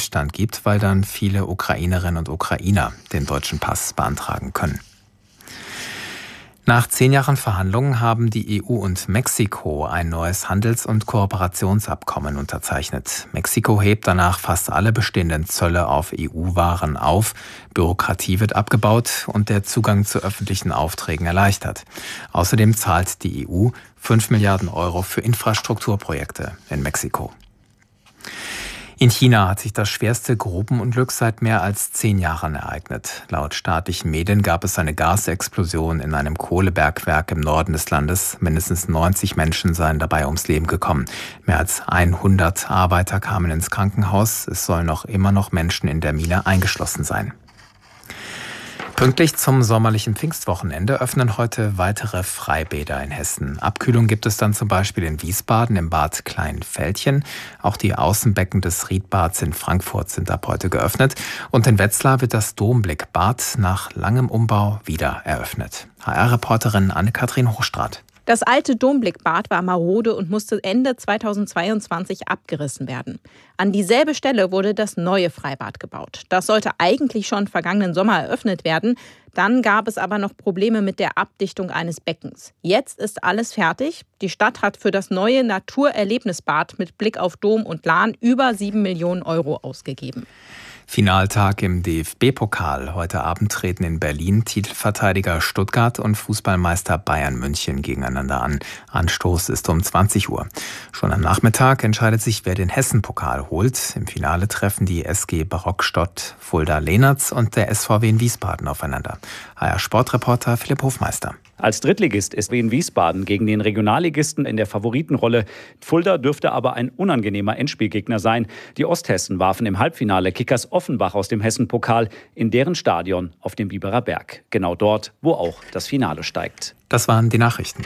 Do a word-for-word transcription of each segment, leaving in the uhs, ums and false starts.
Stillstand gibt, weil dann viele Ukrainerinnen und Ukrainer den deutschen Pass beantragen können. Nach zehn Jahren Verhandlungen haben die E U und Mexiko ein neues Handels- und Kooperationsabkommen unterzeichnet. Mexiko hebt danach fast alle bestehenden Zölle auf E U-Waren auf, Bürokratie wird abgebaut und der Zugang zu öffentlichen Aufträgen erleichtert. Außerdem zahlt die E U fünf Milliarden Euro für Infrastrukturprojekte in Mexiko. In China hat sich das schwerste Grubenunglück seit mehr als zehn Jahren ereignet. Laut staatlichen Medien gab es eine Gasexplosion in einem Kohlebergwerk im Norden des Landes. Mindestens neunzig Menschen seien dabei ums Leben gekommen. Mehr als hundert Arbeiter kamen ins Krankenhaus. Es sollen noch immer noch Menschen in der Mine eingeschlossen sein. Pünktlich zum sommerlichen Pfingstwochenende öffnen heute weitere Freibäder in Hessen. Abkühlung gibt es dann zum Beispiel in Wiesbaden im Bad Kleinfeldchen. Auch die Außenbecken des Riedbads in Frankfurt sind ab heute geöffnet. Und in Wetzlar wird das Domblickbad nach langem Umbau wieder eröffnet. H R-Reporterin Anne-Kathrin Hochstraat. Das alte Domblickbad war marode und musste Ende zweitausendzweiundzwanzig abgerissen werden. An dieselbe Stelle wurde das neue Freibad gebaut. Das sollte eigentlich schon vergangenen Sommer eröffnet werden. Dann gab es aber noch Probleme mit der Abdichtung eines Beckens. Jetzt ist alles fertig. Die Stadt hat für das neue Naturerlebnisbad mit Blick auf Dom und Lahn über sieben Millionen Euro ausgegeben. Finaltag im D F B-Pokal. Heute Abend treten in Berlin Titelverteidiger Stuttgart und Fußballmeister Bayern München gegeneinander an. Anstoß ist um zwanzig Uhr. Schon am Nachmittag entscheidet sich, wer den Hessen-Pokal holt. Im Finale treffen die S G Barockstadt Fulda-Lehnertz und der S V W in Wiesbaden aufeinander. H R-Sportreporter Philipp Hofmeister. Als Drittligist ist Wien Wiesbaden gegen den Regionalligisten in der Favoritenrolle. Fulda dürfte aber ein unangenehmer Endspielgegner sein. Die Osthessen warfen im Halbfinale Kickers Offenbach aus dem Hessen-Pokal in deren Stadion auf dem Biberer Berg. Genau dort, wo auch das Finale steigt. Das waren die Nachrichten.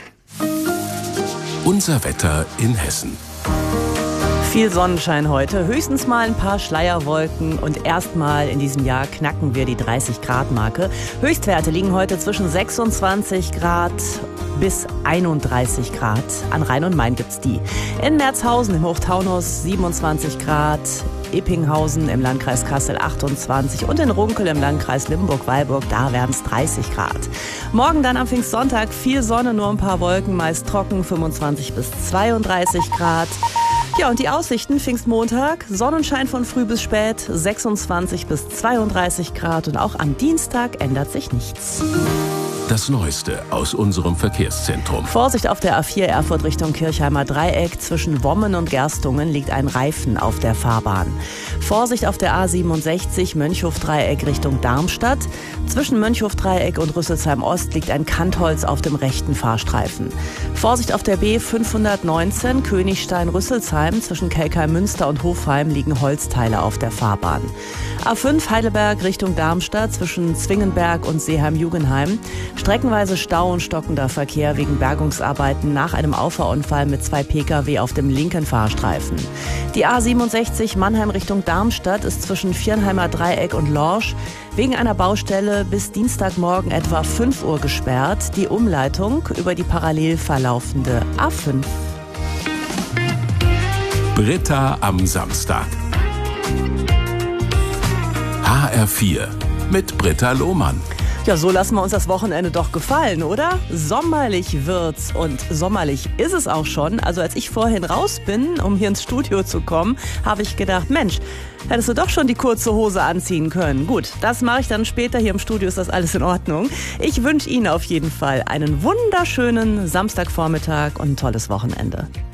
Unser Wetter in Hessen. Viel Sonnenschein heute, höchstens mal ein paar Schleierwolken und erstmal in diesem Jahr knacken wir die dreißig Grad Marke. Höchstwerte liegen heute zwischen sechsundzwanzig Grad bis einunddreißig Grad. An Rhein und Main gibt's die. In Merzhausen im Hochtaunus siebenundzwanzig Grad, Eppinghausen im Landkreis Kassel achtundzwanzig und in Runkel im Landkreis Limburg-Weilburg, da werden es dreißig Grad. Morgen dann am Pfingstsonntag viel Sonne, nur ein paar Wolken, meist trocken, fünfundzwanzig bis zweiunddreißig Grad. Ja, und die Aussichten, Pfingstmontag, Sonnenschein von früh bis spät, sechsundzwanzig bis zweiunddreißig Grad und auch am Dienstag ändert sich nichts. Das Neueste aus unserem Verkehrszentrum. Vorsicht auf der A vier Erfurt Richtung Kirchheimer Dreieck. Zwischen Wommen und Gerstungen liegt ein Reifen auf der Fahrbahn. Vorsicht auf der A siebenundsechzig Mönchhof-Dreieck Richtung Darmstadt. Zwischen Mönchhof-Dreieck und Rüsselsheim Ost liegt ein Kantholz auf dem rechten Fahrstreifen. Vorsicht auf der B fünfhundertneunzehn Königstein-Rüsselsheim. Zwischen Kelkheim-Münster und Hofheim liegen Holzteile auf der Fahrbahn. A fünf Heidelberg Richtung Darmstadt zwischen Zwingenberg und Seeheim-Jugenheim. Streckenweise Stau und stockender Verkehr wegen Bergungsarbeiten nach einem Auffahrunfall mit zwei Pkw auf dem linken Fahrstreifen. Die A siebenundsechzig Mannheim Richtung Darmstadt ist zwischen Viernheimer Dreieck und Lorsch wegen einer Baustelle bis Dienstagmorgen etwa fünf Uhr gesperrt. Die Umleitung über die parallel verlaufende A fünf. Britta am Samstag. H R vier mit Britta Lohmann. Ja, so lassen wir uns das Wochenende doch gefallen, oder? Sommerlich wird's und sommerlich ist es auch schon. Also als ich vorhin raus bin, um hier ins Studio zu kommen, habe ich gedacht, Mensch, hättest du doch schon die kurze Hose anziehen können. Gut, das mache ich dann später. Hier im Studio ist das alles in Ordnung. Ich wünsche Ihnen auf jeden Fall einen wunderschönen Samstagvormittag und ein tolles Wochenende.